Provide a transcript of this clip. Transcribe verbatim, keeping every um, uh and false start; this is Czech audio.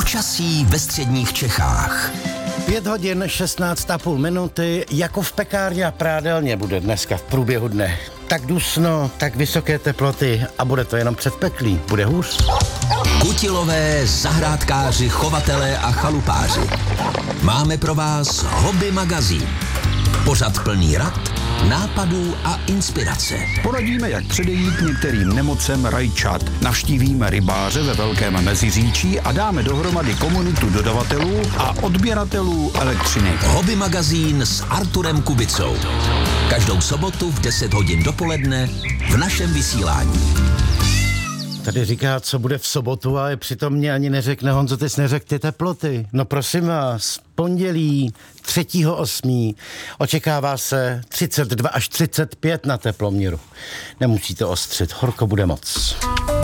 Počasí ve středních Čechách. Pět hodin šestnáct a půl minuty, jako v pekárně a prádelně bude dneska v průběhu dne. Tak dusno, tak vysoké teploty a bude to jenom předpeklí. Bude hůř. Kutilové, zahrádkáři, chovatelé a chalupáři. Máme pro vás Hobby magazín. Pořad plný rad, nápadů a inspirace. Poradíme, jak předejít některým nemocem rajčat. Navštívíme rybáře ve Velkém Meziříčí a dáme dohromady komunitu dodavatelů a odběratelů elektřiny. Hobby magazín s Arturem Kubicou. Každou sobotu v deset hodin dopoledne v našem vysílání. Tady říká, co bude v sobotu, ale přitom mě ani neřekne, Honzo, ty jsi neřekl ty teploty. No prosím vás, pondělí třetího osmého očekává se třicet dva až třicet pět na teploměru. Nemusíte ostřit, horko bude moc.